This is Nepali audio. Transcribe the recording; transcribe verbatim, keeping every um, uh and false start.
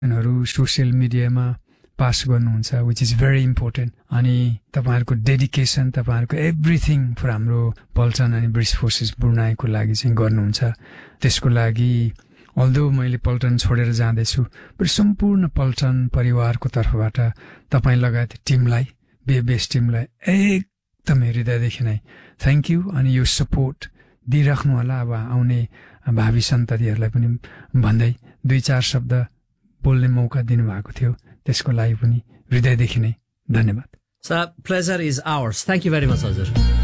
सोसियल मिडियामा पास गर्नुहुन्छ विच इज भेरी इम्पोर्टेन्ट अनि तपाईहरुको डेडिकेसन तपाईहरुको एभ्रिथिङ फर हाम्रो पल्टन अनि ब्रिटिश फोर्सेस ब्रुनाईको लागि चाहिँ गर्नुहुन्छ त्यसको लागि अल्दो मैले पल्टन छोडेर जाँदैछु पर सम्पूर्ण पल्टन परिवारको तर्फबाट तपाई लगायत टिमलाई बेबेस टिमलाई एकदमै हृदयदेखि नै थ्यांक यू अनि यो सपोर्ट दिइराख्नु होला अब आउने भावी सन्ततिहरुलाई पनि भन्दै दुई चार शब्द बोल्ने मौका दिनुभएको थियो त्यसको लागि पनि हृदयदेखि नै धन्यवाद Sir, pleasure is ours. Thank you very much, Hazur.